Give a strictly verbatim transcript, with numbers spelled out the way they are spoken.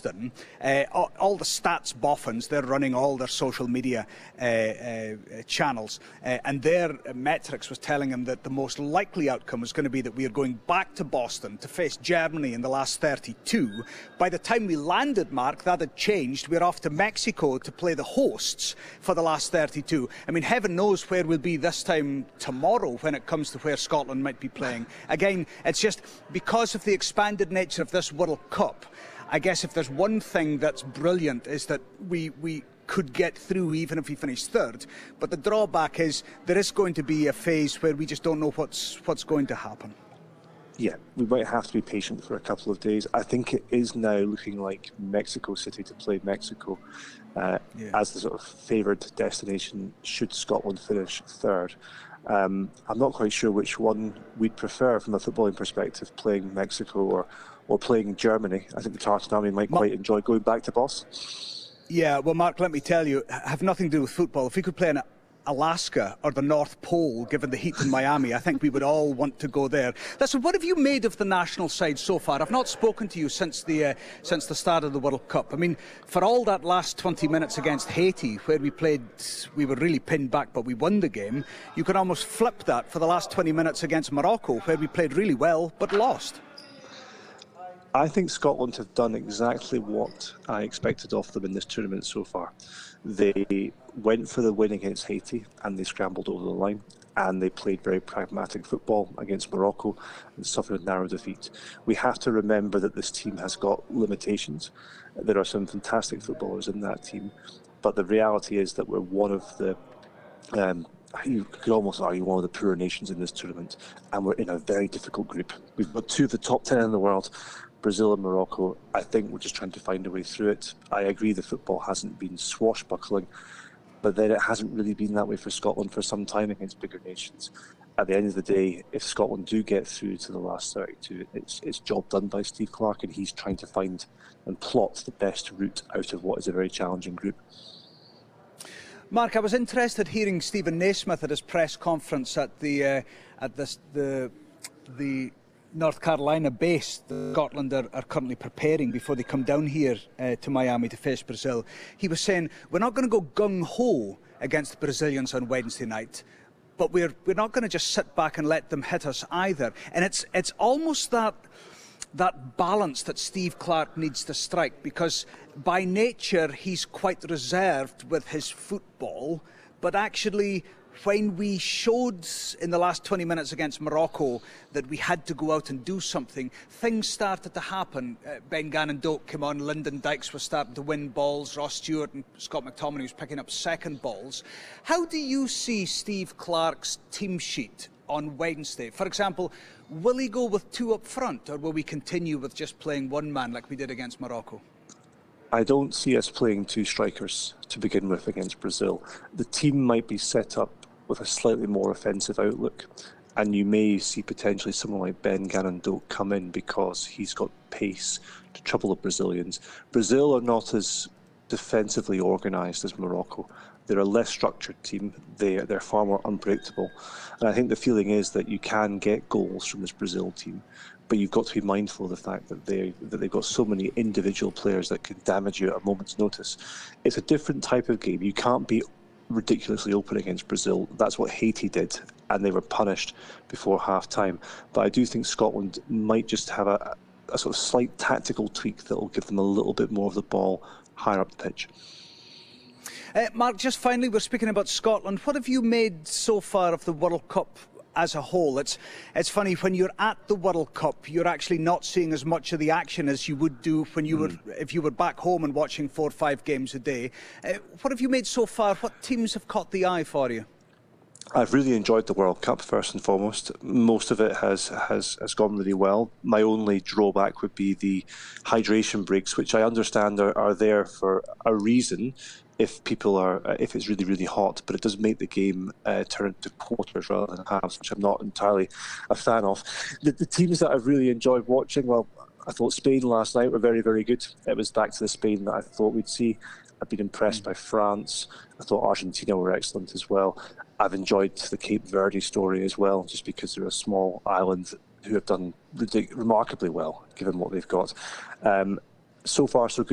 Boston, uh, all, all the stats boffins, they're running all their social media uh, uh, channels, uh, and their metrics was telling them that the most likely outcome was going to be that we are going back to Boston to face Germany in the last thirty-two. By the time we landed, Mark, that had changed. We're off to Mexico to play the hosts for the last thirty-two. I mean, heaven knows where we'll be this time tomorrow when it comes to where Scotland might be playing. Again, it's just because of the expanded nature of this World Cup. I guess if there's one thing that's brilliant is that we we could get through even if we finish third. But the drawback is there is going to be a phase where we just don't know what's what's going to happen. Yeah, we might have to be patient for a couple of days. I think it is now looking like Mexico City to play Mexico uh, yeah. as the sort of favoured destination should Scotland finish third. Um, I'm not quite sure which one we'd prefer from a footballing perspective, playing Mexico or, or playing Germany. I think the Tartan Army might quite enjoy going back to Boston. Yeah, well, Mark, let me tell you, have nothing to do with football. If we could play in Alaska or the North Pole, given the heat in Miami, I think we would all want to go there. Listen, what have you made of the national side so far? I've not spoken to you since the uh, since the start of the World Cup. I mean, for all that last twenty minutes against Haiti, where we played, we were really pinned back, but we won the game, you can almost flip that for the last twenty minutes against Morocco, where we played really well, but lost. I think Scotland have done exactly what I expected of them in this tournament so far. They went for the win against Haiti and they scrambled over the line, and they played very pragmatic football against Morocco and suffered a narrow defeat. We have to remember that this team has got limitations. There are some fantastic footballers in that team, but the reality is that we're one of the um, you could almost argue one of the poorer nations in this tournament, and we're in a very difficult group. We've got two of the top ten in the world, Brazil and Morocco. I think we're just trying to find a way through it. I agree the football hasn't been swashbuckling, but then it hasn't really been that way for Scotland for some time against bigger nations. At the end of the day, if Scotland do get through to the last thirty-two, it's, it's job done by Steve Clarke, and he's trying to find and plot the best route out of what is a very challenging group. Mark, I was interested hearing Stephen Naismith at his press conference at the uh, at this, the the North Carolina base that Scotland are, are currently preparing before they come down here uh, to Miami to face Brazil. He was saying, we're not going to go gung-ho against the Brazilians on Wednesday night, but we're we're not going to just sit back and let them hit us either. And it's it's almost that that balance that Steve Clarke needs to strike, because by nature he's quite reserved with his football, but actually when we showed in the last twenty minutes against Morocco that we had to go out and do something, things started to happen. Uh, Ben Gannon-Doak came on, Lyndon Dykes was starting to win balls, Ross Stewart and Scott McTominay was picking up second balls. How do you see Steve Clarke's team sheet on Wednesday? For example, will he go with two up front, or will we continue with just playing one man like we did against Morocco? I don't see us playing two strikers to begin with against Brazil. The team might be set up with a slightly more offensive outlook, and you may see potentially someone like Ben Gannon-Doak come in because he's got pace to trouble the Brazilians. Brazil are not as defensively organised as Morocco. They're a less structured team. They, they're far more unpredictable. And I think the feeling is that you can get goals from this Brazil team, but you've got to be mindful of the fact that, they, that they've got so many individual players that can damage you at a moment's notice. It's a different type of game. You can't be ridiculously open against Brazil. That's what Haiti did, and they were punished before half-time. But I do think Scotland might just have a, a sort of slight tactical tweak that will give them a little bit more of the ball higher up the pitch. Uh, Mark, just finally, we're speaking about Scotland. What have you made so far of the World Cup as a whole? It's it's funny, when you're at the World Cup, you're actually not seeing as much of the action as you would do when you mm. were if you were back home and watching four or five games a day. Uh, what have you made so far? What teams have caught the eye for you? I've really enjoyed the World Cup, first and foremost. Most of it has, has, has gone really well. My only drawback would be the hydration breaks, which I understand are, are there for a reason if people are, if it's really, really hot, but it does make the game uh, turn into quarters rather than halves, which I'm not entirely a fan of. The, the teams that I've really enjoyed watching, well, I thought Spain last night were very, very good. It was back to the Spain that I thought we'd see. I've been impressed by France. I thought Argentina were excellent as well. I've enjoyed the Cape Verde story as well, just because they're a small island who have done remarkably well, given what they've got. Um, so far, so good.